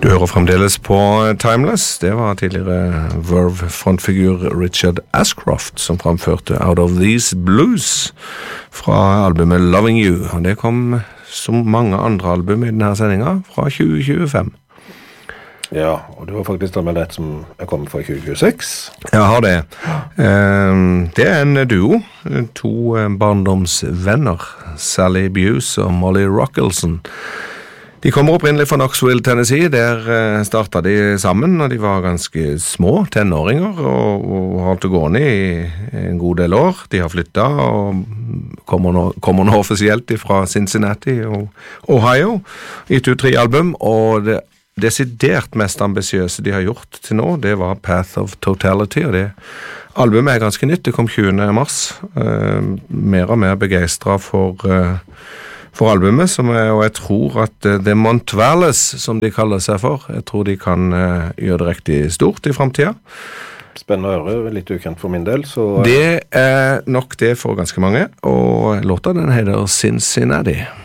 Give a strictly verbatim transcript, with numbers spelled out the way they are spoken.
Du hører fremdeles på Timeless. Det var tidligere Verve-frontfigur Richard Ashcroft som framførte Out of These Blues fra albumet Loving You. Og det kom som mange andre album i denne sendingen fra tjue tjuefem. Ja, og du har faktisk tatt med det som er kommet fra tjue tjueseks. Jeg har det. Det er en duo. To barndomsvenner, Sally Buse og Molly Rockelson. De kommer opprinnelig fra Knoxville, Tennessee. Der startet de sammen, og de var ganske små tenåringer, og, og holdt det gående i en god del år. De har flyttet, og kommer nå, kommer nå offisielt fra Cincinnati og Ohio. Gitt ut tre album, og det desidert mest ambisiøse de har gjort til nå, det var Path of Totality, og det albumet er ganske nytt. Det kom tjuende mars. Uh, mer og mer begeistret for... Uh, for albumet, som er, og jeg tror at det er Montvalles, som de kaller seg for. Jeg tror de kan uh, gjøre det riktig stort i fremtiden. Spennende å høre, litt ukjent for min del. Så... Det er nok det for ganske mange, og låta den heter Cincinnati.